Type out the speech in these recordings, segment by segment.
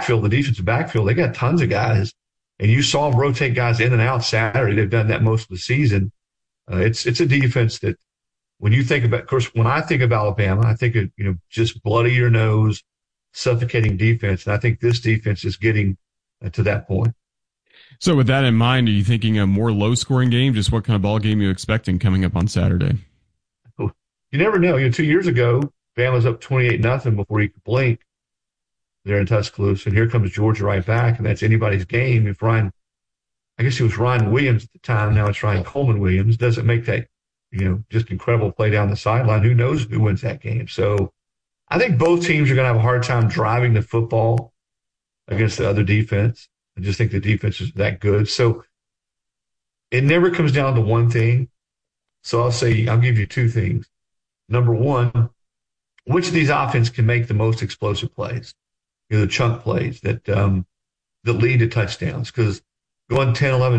backfield, the defensive backfield, they got tons of guys. And you saw them rotate guys in and out Saturday. They've done that most of the season. It's a defense that when you think about, of course, when I think of Alabama, I think of, just bloody your nose, suffocating defense. And I think this defense is getting to that point. So with that in mind, are you thinking a more low-scoring game? Just what kind of ball game are you expecting coming up on Saturday? You never know. 2 years ago, Bama was up 28-0 before you could blink there in Tuscaloosa. And here comes Georgia right back, and that's anybody's game. If I guess it was Ryan Williams at the time. Now it's Ryan Coleman Williams. Doesn't make that, just incredible play down the sideline. Who knows who wins that game? So I think both teams are going to have a hard time driving the football against the other defense. I just think the defense is that good. So it never comes down to one thing. So I'll give you two things. Number one, which of these offenses can make the most explosive plays? The chunk plays that lead to touchdowns. Because going 10, 11,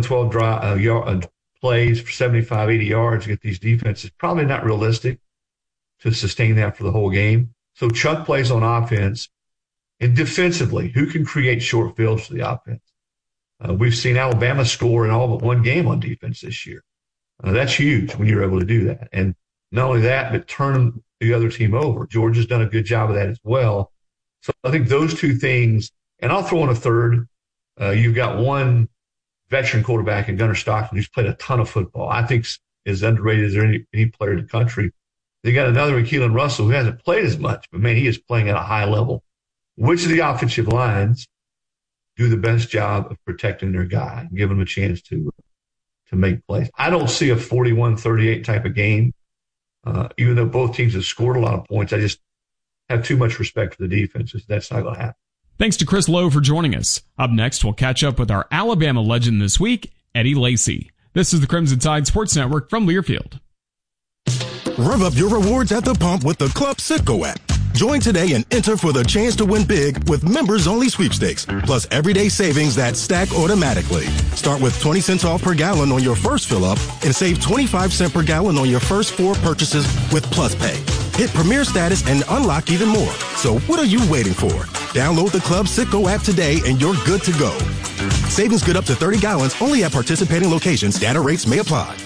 12 plays for 75, 80 yards against these defenses is probably not realistic to sustain that for the whole game. So chunk plays on offense. And defensively, who can create short fields for the offense? We've seen Alabama score in all but one game on defense this year. That's huge when you're able to do that. And not only that, but turn the other team over. Georgia's done a good job of that as well. So I think those two things, and I'll throw in a third. You've got one veteran quarterback in Gunnar Stockton who's played a ton of football. I think is underrated as any player in the country. They got another in Keelan Russell who hasn't played as much, but, man, he is playing at a high level. Which of the offensive lines do the best job of protecting their guy and giving them a chance to make plays? I don't see a 41-38 type of game, even though both teams have scored a lot of points. I just have too much respect for the defenses. That's not going to happen. Thanks to Chris Lowe for joining us. Up next, we'll catch up with our Alabama legend this week, Eddie Lacy. This is the Crimson Tide Sports Network from Learfield. Rev up your rewards at the pump with the Club Citgo app. Join today and enter for the chance to win big with members-only sweepstakes, plus everyday savings that stack automatically. Start with 20 cents off per gallon on your first fill-up and save 25 cents per gallon on your first 4 purchases with Plus Pay. Hit Premier status and unlock even more. So what are you waiting for? Download the Club Citgo app today and you're good to go. Savings good up to 30 gallons only at participating locations. Data rates may apply.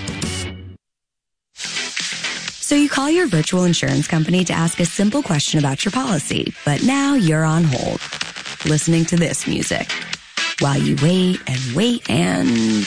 So you call your virtual insurance company to ask a simple question about your policy, but now you're on hold, listening to this music, while you wait and wait and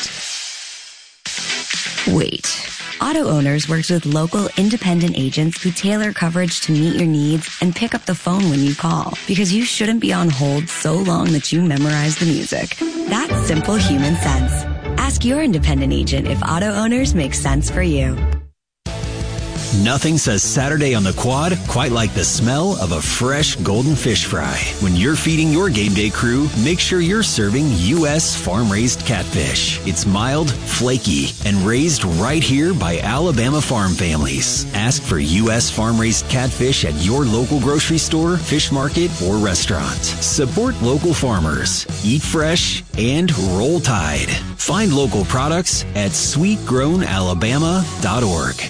wait. Auto Owners works with local independent agents who tailor coverage to meet your needs and pick up the phone when you call, because you shouldn't be on hold so long that you memorize the music. That's simple human sense. Ask your independent agent if Auto Owners makes sense for you. Nothing says Saturday on the quad quite like the smell of a fresh golden fish fry. When you're feeding your game day crew, make sure you're serving U.S. farm-raised catfish. It's mild, flaky, and raised right here by Alabama farm families. Ask for U.S. farm-raised catfish at your local grocery store, fish market, or restaurant. Support local farmers. Eat fresh and roll tide. Find local products at sweetgrownalabama.org.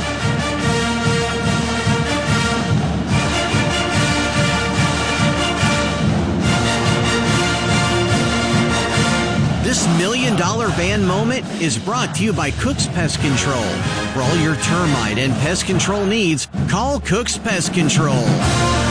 This $1 million van moment is brought to you by Cook's Pest Control. For all your termite and pest control needs, call Cook's Pest Control.